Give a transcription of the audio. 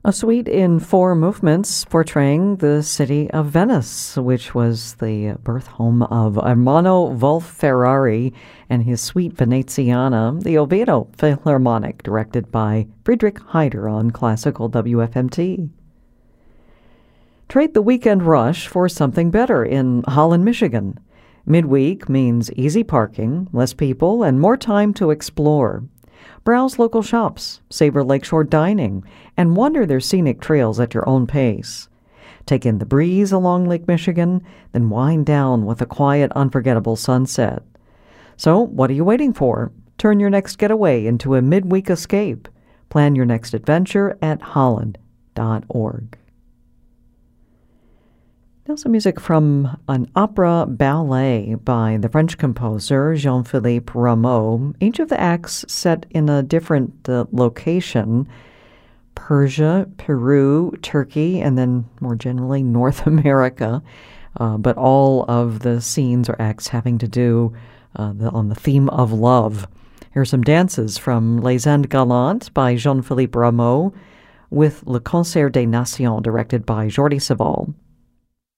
A suite in four movements portraying the city of Venice, which was the birth home of Ermanno Wolf-Ferrari and his Suite Veneziana, the Oviedo Philharmonic, directed by Friedrich Heider on Classical WFMT. Trade the weekend rush for something better in Holland, Michigan. Midweek means easy parking, less people, and more time to explore. Browse local shops, savor lakeshore dining, and wander their scenic trails at your own pace. Take in the breeze along Lake Michigan, then wind down with a quiet, unforgettable sunset. So, what are you waiting for? Turn your next getaway into a midweek escape. Plan your next adventure at holland.org. Now some music from an opera ballet by the French composer Jean-Philippe Rameau. Each of the acts set in a different location: Persia, Peru, Turkey, and then more generally North America. But all of the scenes or acts having to do on the theme of love. Here are some dances from Les Indes Galantes by Jean-Philippe Rameau with Le Concert des Nations, directed by Jordi Savall.